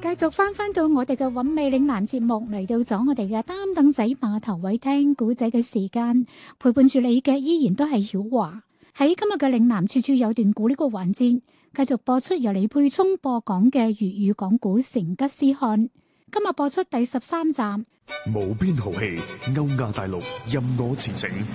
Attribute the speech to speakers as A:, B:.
A: 繼續翻到我哋嘅韻味嶺南節目，嚟到咗我哋嘅擔凳仔碼頭位聽古仔嘅時間，陪伴住你嘅依然都係曉華。喺今日嘅嶺南處處有段古呢個環節，繼續播出由李佩聰播講嘅粵語講古成吉思汗。今日播出第13集，
B: 無邊豪氣，歐亞大陸任我馳騁。